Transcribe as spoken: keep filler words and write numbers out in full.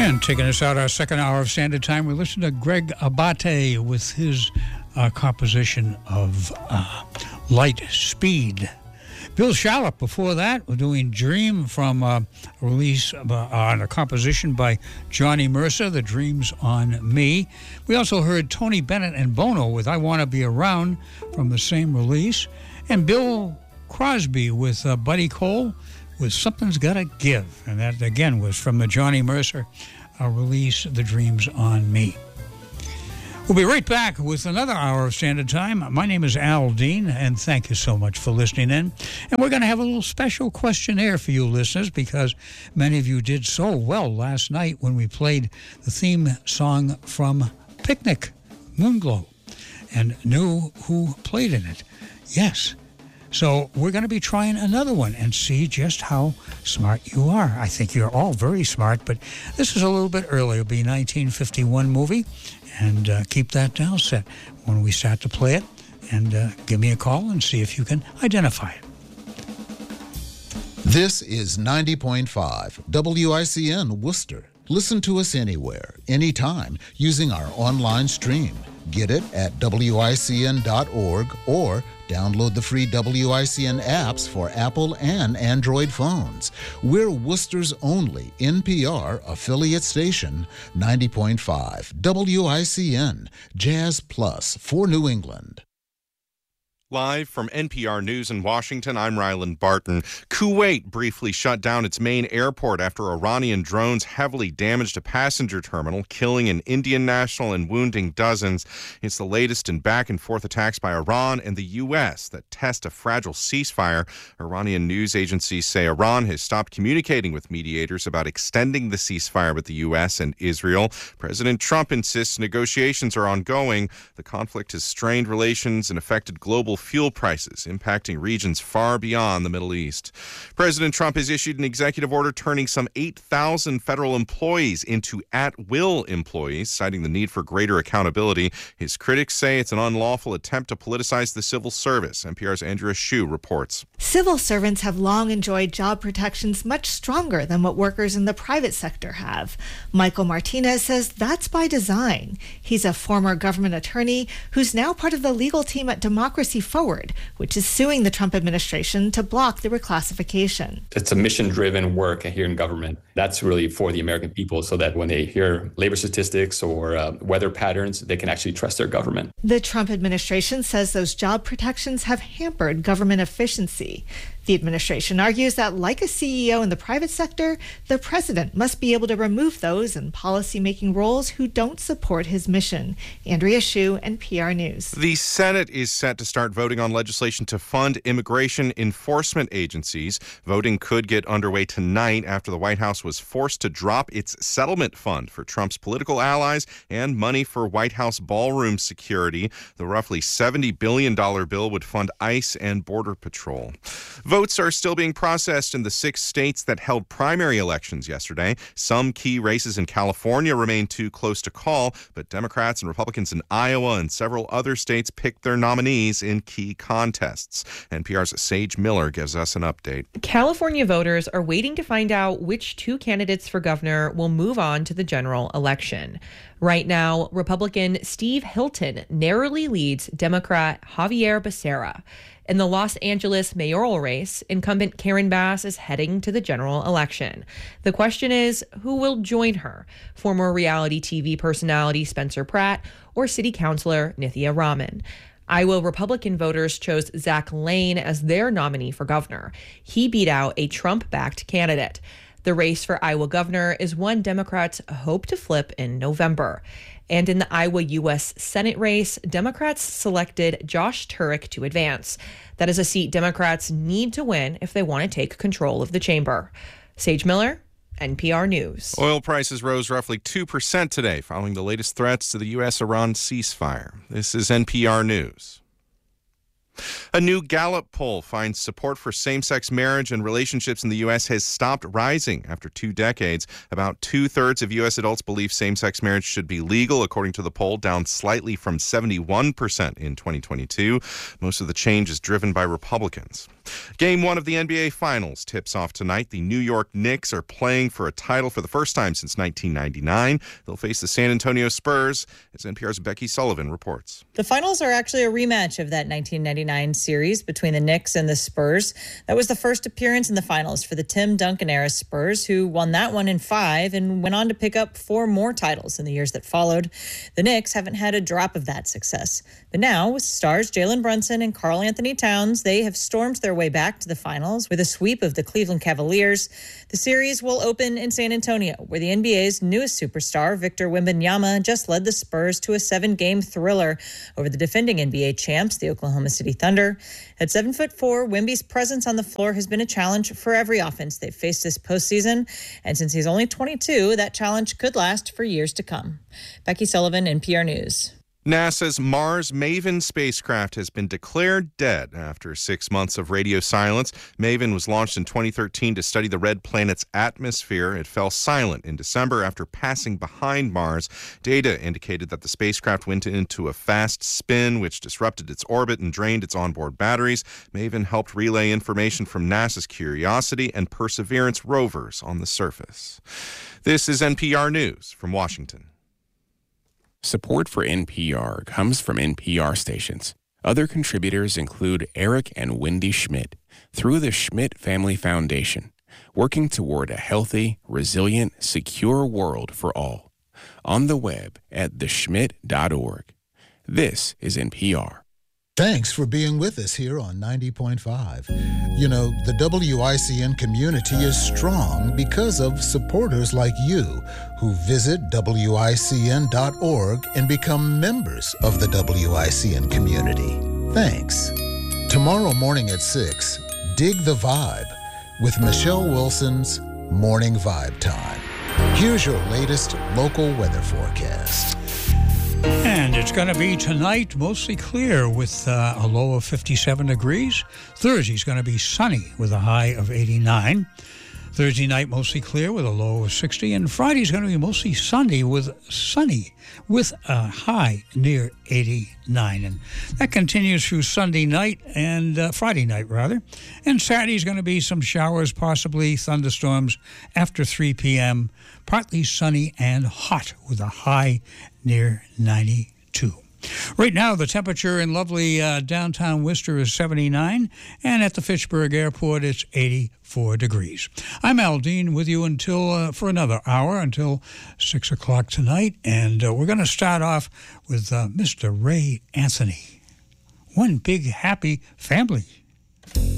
And taking us out our second hour of Standard Time, we listen to Greg Abate with his uh, composition of uh, Light Speed. Bill Shallop before that, we're doing Dream from uh, a release uh, on a composition by Johnny Mercer, The Dreams on Me. We also heard Tony Bennett and Bono with I Want to Be Around from the same release. And Bill Crosby with uh, Buddy Cole with Something's Gotta Give. And that, again, was from the Johnny Mercer uh, release, The Dreams on Me. We'll be right back with another hour of Standard Time. My name is Al Dean, and thank you so much for listening in. And we're going to have a little special questionnaire for you listeners, because many of you did so well last night when we played the theme song from Picnic, Moonglow, and knew who played in it. Yes. So we're going to be trying another one and see just how smart you are. I think you're all very smart, but this is a little bit early. It'll be a nineteen fifty-one movie, and uh, keep that dial set when we start to play it, and uh, give me a call and see if you can identify it. This is ninety point five W I C N Worcester. Listen to us anywhere, anytime, using our online stream. Get it at W I C N dot org or download the free W I C N apps for Apple and Android phones. We're Worcester's only N P R affiliate station, ninety point five W I C N, Jazz Plus for New England. Live from N P R News in Washington, I'm Ryland Barton. Kuwait briefly shut down its main airport after Iranian drones heavily damaged a passenger terminal, killing an Indian national and wounding dozens. It's the latest in back-and-forth attacks by Iran and the U S that test a fragile ceasefire. Iranian news agencies say Iran has stopped communicating with mediators about extending the ceasefire with the U S and Israel. President Trump insists negotiations are ongoing. The conflict has strained relations and affected global fuel prices, impacting regions far beyond the Middle East. President Trump has issued an executive order turning some eight thousand federal employees into at-will employees, citing the need for greater accountability. His critics say it's an unlawful attempt to politicize the civil service. N P R's Andrea Hsu reports. Civil servants have long enjoyed job protections much stronger than what workers in the private sector have. Michael Martinez says that's by design. He's a former government attorney who's now part of the legal team at Democracy Forward, which is suing the Trump administration to block the reclassification. It's a mission-driven work here in government. That's really for the American people, so that when they hear labor statistics or uh, weather patterns, they can actually trust their government. The Trump administration says those job protections have hampered government efficiency. The administration argues that, like a C E O in the private sector, the president must be able to remove those in policy-making roles who don't support his mission. Andrea Hsu, N P R News. The Senate is set to start voting on legislation to fund immigration enforcement agencies. Voting could get underway tonight after the White House was forced to drop its settlement fund for Trump's political allies and money for White House ballroom security. The roughly seventy billion dollars bill would fund ICE and Border Patrol. Votes are still being processed in the six states that held primary elections yesterday. Some key races in California remain too close to call, but Democrats and Republicans in Iowa and several other states picked their nominees in key contests. N P R's Sage Miller gives us an update. California voters are waiting to find out which two candidates for governor will move on to the general election. Right now, Republican Steve Hilton narrowly leads Democrat Javier Becerra. In the Los Angeles mayoral race, incumbent Karen Bass is heading to the general election. The question is, who will join her? Former reality T V personality Spencer Pratt or city councilor Nithya Raman? Iowa Republican voters chose Zach Lane as their nominee for governor. He beat out a Trump-backed candidate. The race for Iowa governor is one Democrats hope to flip in November. And in the Iowa U S Senate race, Democrats selected Josh Turek to advance. That is a seat Democrats need to win if they want to take control of the chamber. Sage Miller, N P R News. Oil prices rose roughly two percent today following the latest threats to the U S Iran ceasefire. This is N P R News. A new Gallup poll finds support for same-sex marriage and relationships in the U S has stopped rising after two decades. About two-thirds of U S adults believe same-sex marriage should be legal, according to the poll, down slightly from seventy-one percent in twenty twenty-two. Most of the change is driven by Republicans. Game one of the N B A Finals tips off tonight. The New York Knicks are playing for a title for the first time since nineteen ninety-nine. They'll face the San Antonio Spurs, as N P R's Becky Sullivan reports. The finals are actually a rematch of that nineteen ninety-nine series between the Knicks and the Spurs. That was the first appearance in the finals for the Tim Duncan-era Spurs, who won that one in five and went on to pick up four more titles in the years that followed. The Knicks haven't had a drop of that success. But now, with stars Jalen Brunson and Karl Anthony Towns, they have stormed their way back to the finals with a sweep of the Cleveland Cavaliers. The series will open in San Antonio, where the N B A's newest superstar, Victor Wembanyama, just led the Spurs to a seven-game thriller over the defending N B A champs, the Oklahoma City Thunder. At seven foot four, Wemby's presence on the floor has been a challenge for every offense they've faced this postseason. And since he's only twenty-two, that challenge could last for years to come. Becky Sullivan, N P R News. NASA's Mars Maven spacecraft has been declared dead after six months of radio silence. Maven was launched in twenty thirteen to study the red planet's atmosphere. It fell silent in December after passing behind Mars. Data indicated that the spacecraft went into a fast spin, which disrupted its orbit and drained its onboard batteries. Maven helped relay information from NASA's Curiosity and Perseverance rovers on the surface. This is N P R News from Washington. Support for N P R comes from N P R stations. Other contributors include Eric and Wendy Schmidt through the Schmidt Family Foundation, working toward a healthy, resilient, secure world for all. On the web at the schmidt dot org. This is N P R. Thanks for being with us here on ninety point five. You know, the W I C N community is strong because of supporters like you who visit W I C N dot org and become members of the W I C N community. Thanks. Tomorrow morning at six, Dig the Vibe with Michelle Wilson's Morning Vibe Time. Here's your latest local weather forecast. And it's going to be tonight mostly clear with uh, a low of fifty-seven degrees. Thursday's going to be sunny with a high of eighty-nine. Thursday night mostly clear with a low of sixty. And Friday's going to be mostly sunny with sunny with a high near eighty-nine. And that continues through Sunday night and uh, Friday night, rather. And Saturday's going to be some showers, possibly thunderstorms after three p.m. Partly sunny and hot with a high near ninety-two. Right now, the temperature in lovely uh, downtown Worcester is seventy-nine, and at the Fitchburg Airport, it's eighty-four degrees. I'm Al Dean with you until uh, for another hour, until six o'clock tonight, and uh, we're going to start off with uh, Mister Ray Anthony. One big happy family.